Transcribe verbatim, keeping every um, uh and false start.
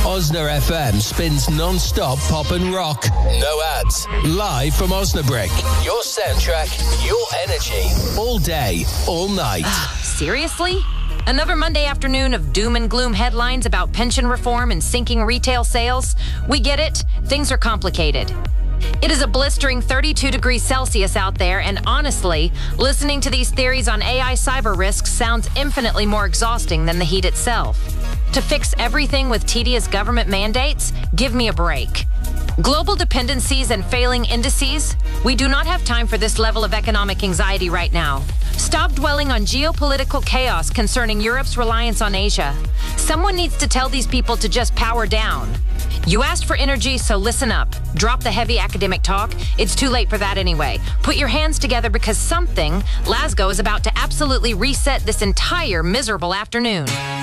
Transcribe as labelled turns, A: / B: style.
A: Osna F M spins non-stop pop and rock. No ads. Live from Osnabrück. Your soundtrack, your energy. All day, all night.
B: Seriously? Another Monday afternoon of doom and gloom headlines about pension reform and sinking retail sales? We get it. Things are complicated. It is a blistering thirty-two degrees Celsius out there, and honestly, listening to these theories on A I cyber risks sounds infinitely more exhausting than the heat itself. To fix everything with tedious government mandates? Give me a break. Global dependencies and failing indices? We do not have time for this level of economic anxiety right now. Stop dwelling on geopolitical chaos concerning Europe's reliance on Asia. Someone needs to tell these people to just power down. You asked for energy, so listen up. Drop the heavy academic talk. It's too late for that anyway. Put your hands together because something, Glasgow, is about to absolutely reset this entire miserable afternoon.